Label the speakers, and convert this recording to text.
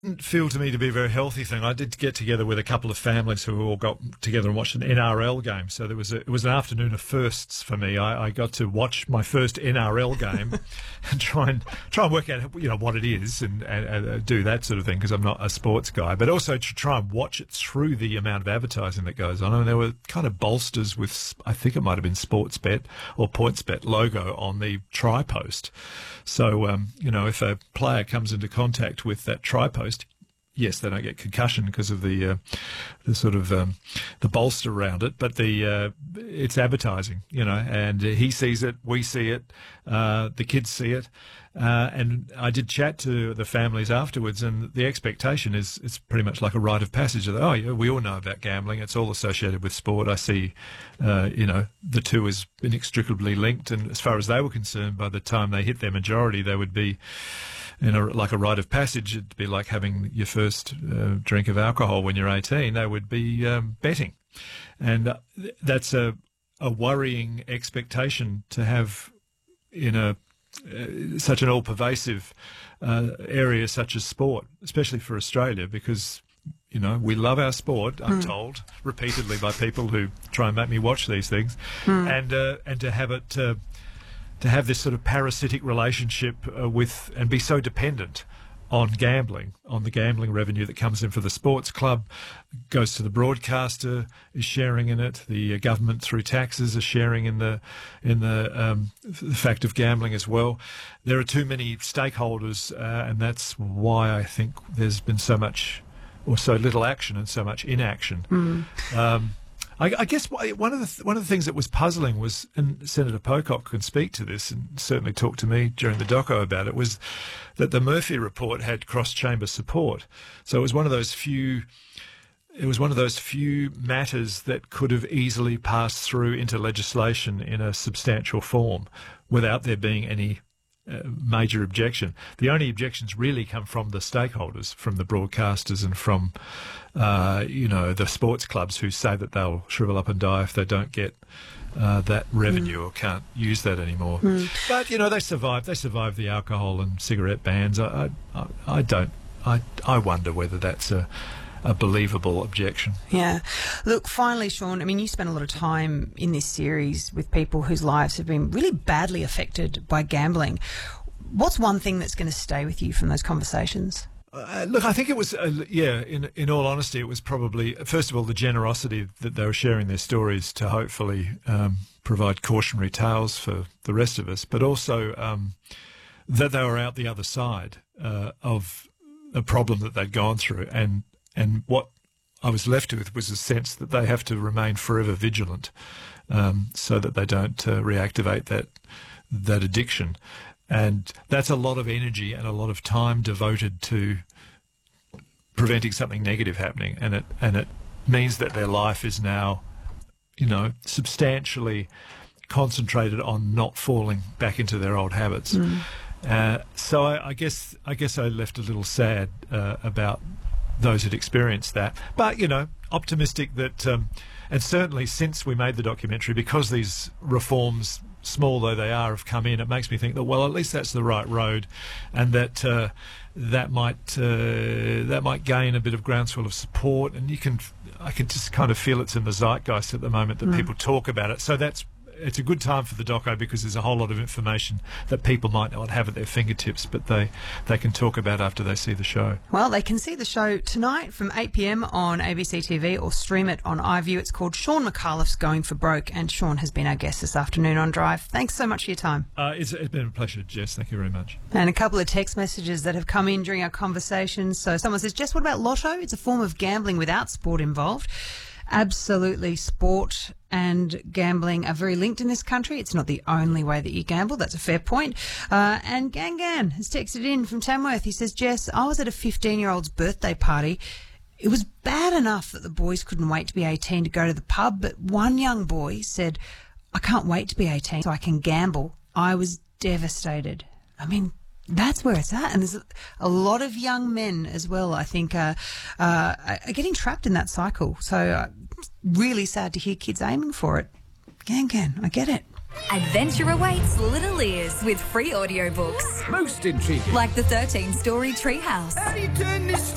Speaker 1: Didn't feel to me to be a very healthy thing. I did get together with a couple of families who all got together and watched an NRL game. So it was an afternoon of firsts for me. I got to watch my first NRL game and try and work out what it is and do that sort of thing, because I'm not a sports guy. But also to try and watch it through the amount of advertising that goes on. And there were kind of bolsters with, I think it might have been Sportsbet or PointsBet logo on the try post. So if a player comes into contact with that try post, yes, they don't get concussion because of the sort of the bolster around it, but it's advertising, and he sees it, we see it, the kids see it, and I did chat to the families afterwards, and the expectation is it's pretty much like a rite of passage. Oh, yeah, we all know about gambling; it's all associated with sport. I see, the two is inextricably linked, and as far as they were concerned, by the time they hit their majority, they would be like a rite of passage. It'd be like having your first drink of alcohol when you're 18. They would be betting. And that's a worrying expectation to have in such an all-pervasive area such as sport, especially for Australia, because we love our sport, I'm told repeatedly by people who try and make me watch these things, and to have it... to have this sort of parasitic relationship with and be so dependent on gambling, on the gambling revenue that comes in for the sports club, goes to the broadcaster, is sharing in it. The government through taxes is sharing in the fact of gambling as well. There are too many stakeholders, and that's why I think there's been so much or so little action and so much inaction. I guess one of the things that was puzzling was, and Senator Pocock can speak to this and certainly talk to me during the doco about it, was that the Murphy report had cross-chamber support. So it was one of those few matters that could have easily passed through into legislation in a substantial form without there being any major objection. The only objections really come from the stakeholders, from the broadcasters and from the sports clubs, who say that they'll shrivel up and die if they don't get that revenue or can't use that anymore. But they survived the alcohol and cigarette bans. I wonder whether that's a believable objection.
Speaker 2: Yeah. Look, finally, Sean, you spent a lot of time in this series with people whose lives have been really badly affected by gambling. What's one thing that's going to stay with you from those conversations?
Speaker 1: Look, I think it was, in all honesty, it was probably, first of all, the generosity that they were sharing their stories to hopefully provide cautionary tales for the rest of us, but also that they were out the other side of a problem that they'd gone through. And what I was left with was a sense that they have to remain forever vigilant so that they don't reactivate that addiction. And that's a lot of energy and a lot of time devoted to preventing something negative happening. And it means that their life is now, substantially concentrated on not falling back into their old habits. So I guess I left a little sad about those who'd experienced that. But, optimistic that, and certainly since we made the documentary, because these reforms, small though they are, have come in, it makes me think that, well, at least that's the right road, and that that might gain a bit of groundswell of support. And I can just kind of feel it's in the zeitgeist at the moment that people talk about it. So it's a good time for the doco, because there's a whole lot of information that people might not have at their fingertips, but they can talk about after they see the show.
Speaker 2: Well, they can see the show tonight from 8 p.m. on ABC TV or stream it on iView. It's called Sean McAuliffe's Going for Broke, and Sean has been our guest this afternoon on Drive. Thanks so much for your time.
Speaker 1: It's been a pleasure, Jess. Thank you very much.
Speaker 2: And a couple of text messages that have come in during our conversation. So someone says, Jess, what about lotto? It's a form of gambling without sport involved. Absolutely, sport and gambling are very linked in this country. It's not the only way that you gamble. That's a fair point. And Gangan has texted in from Tamworth. He says, Jess, I was at a 15-year-old's birthday party. It was bad enough that the boys couldn't wait to be 18 to go to the pub, but one young boy said, I can't wait to be 18 so I can gamble. I was devastated. That's where it's at. And there's a lot of young men as well, I think, are getting trapped in that cycle. So really sad to hear kids aiming for it. Gan, I get it.
Speaker 3: Adventure awaits little ears with free audiobooks.
Speaker 4: Most intriguing.
Speaker 3: Like the 13-story Treehouse.
Speaker 4: How do you turn this